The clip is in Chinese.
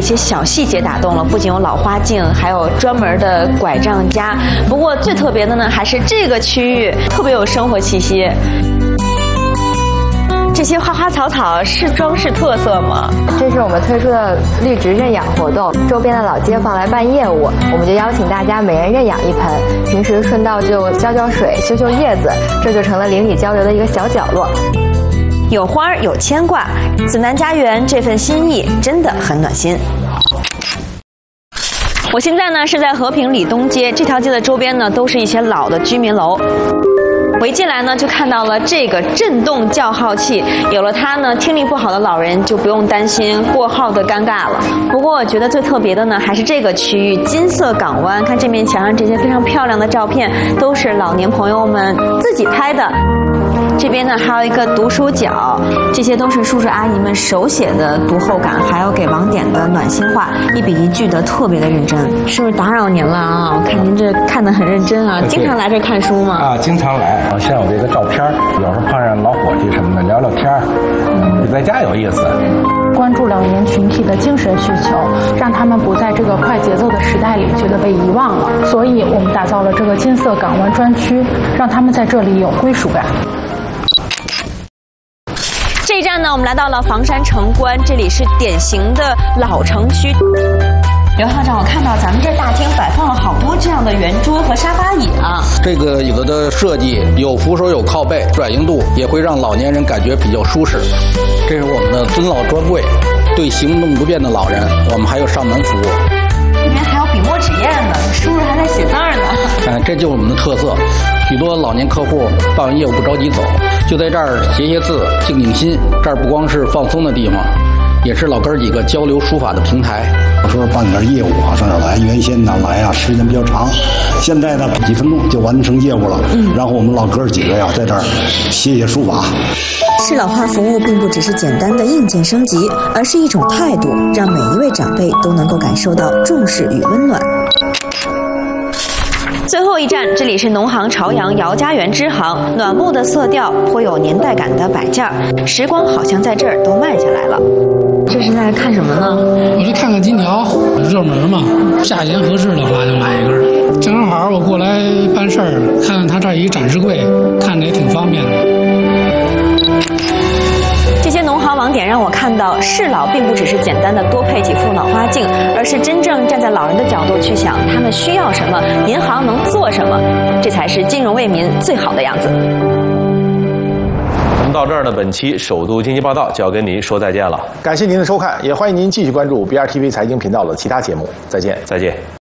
些小细节打动了，不仅有老花镜，还有专门的拐杖夹。不过最特别的呢，还是这个区域特别有生活气息。这些花花草草是装饰特色吗？ 这是我们推出的绿植认养活动，周边的老街坊来办业务，我们就邀请大家每人认养一盆，平时顺道就浇浇水、修修叶子，这就成了邻里交流的一个小角落。 有花有牵挂，紫南家园这份心意真的很暖心。我现在呢是在和平里东街，这条街的周边呢都是一些老的居民楼。我一进来呢，就看到了这个震动叫号器，有了它呢，听力不好的老人就不用担心过号的尴尬了。不过我觉得最特别的呢，还是这个区域金色港湾，看这面墙上这些非常漂亮的照片，都是老年朋友们自己拍的。这边呢还有一个读书角，这些都是叔叔阿姨们手写的读后感，还有给网点的暖心话，一笔一句的特别的认真。是不是打扰您了啊？我看您这看得很认真啊，经常来这看书吗？ 啊，经常来。像有这个照片，有时候碰上老伙计什么的聊聊天，比在家有意思。 关注老年群体的精神需求，让他们不在这个快节奏的时代里觉得被遗忘了。所以我们打造了这个金色港湾专区，让他们在这里有归属感。 这一站呢，我们来到了房山城关，这里是典型的老城区。刘校长，我看到咱们这大厅摆放了好多这样的圆桌和沙发椅啊。 这个椅子的设计有扶手有靠背，软硬度也会让老年人感觉比较舒适。这是我们的尊老专柜，对行动不便的老人，我们还有上门服务。 里面还有笔墨纸砚呢，叔叔还在写字儿呢。 这就是我们的特色。许多老年客户办完业务不着急走，就在这儿写写字，静静心。这儿不光是放松的地方，也是老哥几个交流书法的平台。 有时候办点业务啊，上这儿来，原先呢来啊时间比较长，现在呢几分钟就完成业务了。然后我们老哥几个呀，在这儿写写书法。 适老化服务并不只是简单的硬件升级，而是一种态度，让每一位长辈都能够感受到重视与温暖。 最后一站，这里是农行朝阳姚家园支行，暖木的色调，颇有年代感的摆件，时光好像在这儿都慢下来了。这是在看什么呢？ 我是看看金条，热门嘛，价钱合适的话就买一根。正好我过来办事儿，看看他这儿一展示柜，看着也挺方便的。 这些农行网点让我看到，适老并不只是简单的多配几副老花镜，而是真正站在老人的角度去想他们需要什么，银行能做什么，这才是金融为民最好的样子。 我们到这儿呢，本期首都经济报道就要跟您说再见了。 感谢您的收看，也欢迎您继续关注 BRTV 财经频道的其他节目。再见， 再见。